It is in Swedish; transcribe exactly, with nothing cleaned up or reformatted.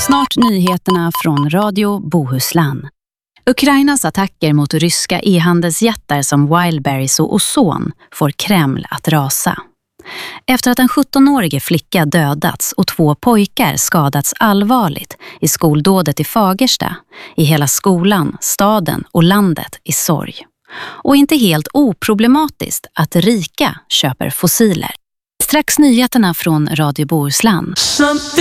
Snart nyheterna från Radio Bohuslän. Ukrainas attacker mot ryska e-handelsjättar som Wildberries och Ozon får Kreml att rasa. Efter att en sjuttonårig flicka dödats och två pojkar skadats allvarligt i skoldådet i Fagersta, i hela skolan, staden och landet i sorg. Och inte helt oproblematiskt att rika köper fossiler. Strax nyheterna från Radio Bohuslän.